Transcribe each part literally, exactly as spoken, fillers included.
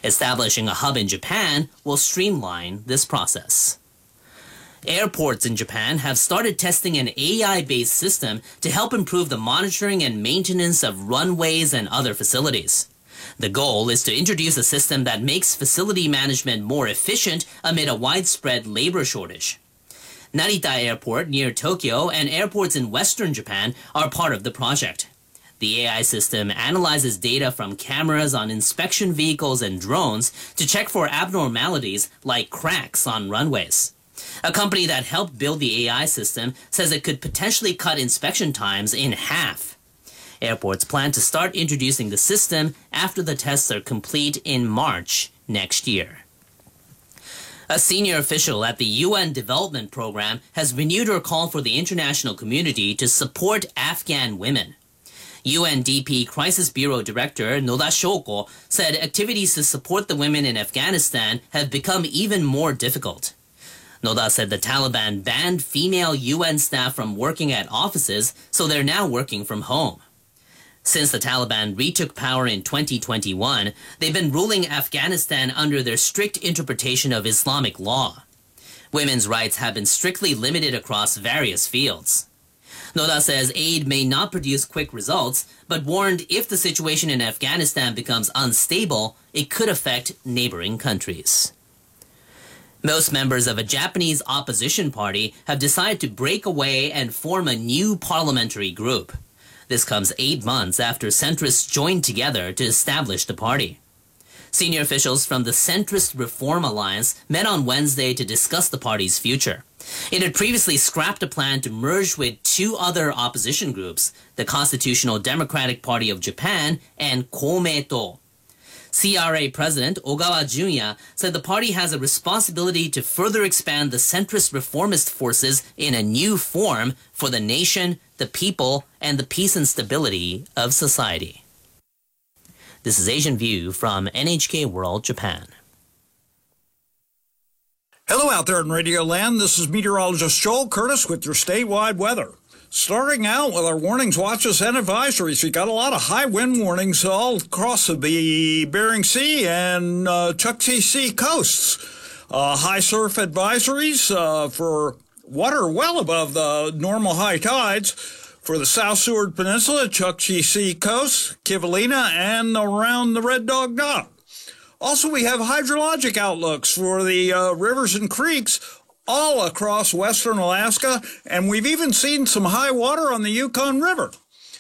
Establishing a hub in Japan will streamline this process. Airports in Japan have started testing an A I-based system to help improve the monitoring and maintenance of runways and other facilities. The goal is to introduce a system that makes facility management more efficient amid a widespread labor shortage. Narita Airport near Tokyo and airports in western Japan are part of the project. The A I system analyzes data from cameras on inspection vehicles and drones to check for abnormalities like cracks on runways. A company that helped build the A I system says it could potentially cut inspection times in half. Airports plan to start introducing the system after the tests are complete in March next year. A senior official at the U N Development Program has renewed her call for the international community to support Afghan women. U N D P Crisis Bureau Director Noda Shoko said activities to support the women in Afghanistan have become even more difficult. Noda said the Taliban banned female U N staff from working at offices, so they're now working from home. Since the Taliban retook power in twenty twenty-one, they've been ruling Afghanistan under their strict interpretation of Islamic law. Women's rights have been strictly limited across various fields. Noda says aid may not produce quick results, but warned if the situation in Afghanistan becomes unstable, it could affect neighboring countries. Most members of a Japanese opposition party have decided to break away and form a new parliamentary group. This comes eight months after centrists joined together to establish the party. Senior officials from the Centrist Reform Alliance met on Wednesday to discuss the party's future. It had previously scrapped a plan to merge with two other opposition groups, the Constitutional Democratic Party of Japan and Komeito. C R A President Ogawa Junya said the party has a responsibility to further expand the centrist reformist forces in a new form for the nation, the people, and the peace and stability of society. This is Asian View from N H K World Japan. Hello out there in Radio Land. This is meteorologist Joel Curtis with your statewide weather. Starting out with our warnings, watches, and advisories. We got a lot of high wind warnings all across the Bering Sea and uh, Chukchi Sea coasts. Uh, high surf advisories uh, for water well above the normal high tides for the South Seward Peninsula, Chukchi Sea coast, Kivalina, and around the Red Dog Dock. Also, we have hydrologic outlooks for the uh, rivers and creeks all across western Alaska, and we've even seen some high water on the Yukon River.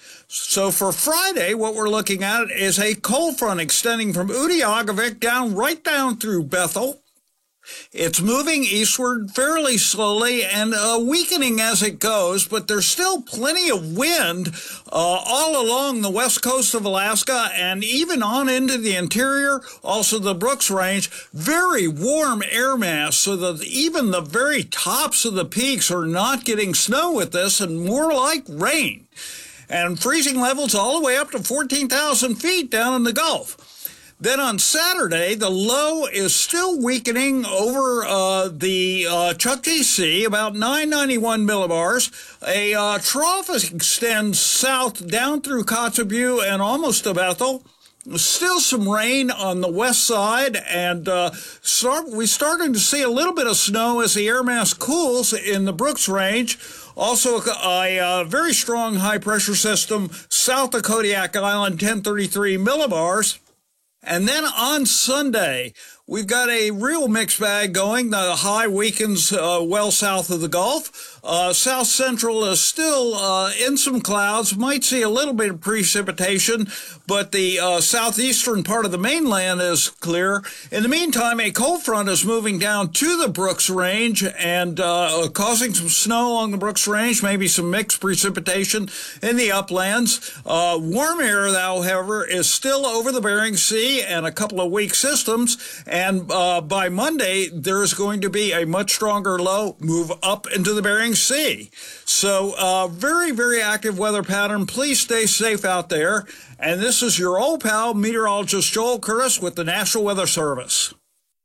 So for Friday, what we're looking at is a cold front extending from Utqiagvik down right down through Bethel. It's moving eastward fairly slowly and uh, weakening as it goes, but there's still plenty of wind uh, all along the west coast of Alaska and even on into the interior, also the Brooks Range. Very warm air mass, so that even the very tops of the peaks are not getting snow with this and more like rain. And freezing levels all the way up to fourteen thousand feet down in the Gulf. Then on Saturday, the low is still weakening over uh, the uh, Chukchi Sea, about nine ninety-one millibars. A uh, trough extends south down through Kotzebue and almost to Bethel. Still some rain on the west side, and uh, start, we're starting to see a little bit of snow as the air mass cools in the Brooks Range. Also, a, a very strong high-pressure system south of Kodiak Island, ten thirty-three millibars. And then on Sunday, we've got a real mixed bag going. The high weakens uh, well south of the Gulf. Uh, south central is still uh, in some clouds. Might see a little bit of precipitation, but the uh, southeastern part of the mainland is clear. In the meantime, a cold front is moving down to the Brooks Range and uh, causing some snow along the Brooks Range, maybe some mixed precipitation in the uplands. Uh, warm air, however, is still over the Bering Sea and a couple of weak systems. And uh, by Monday, there is going to be a much stronger low move up into the Bering Sea. So uh, very, very active weather pattern. Please stay safe out there. And this is your old pal, meteorologist Joel Curtis with the National Weather Service.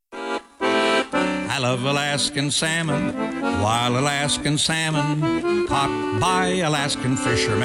I love Alaskan salmon, wild Alaskan salmon, caught by Alaskan fishermen.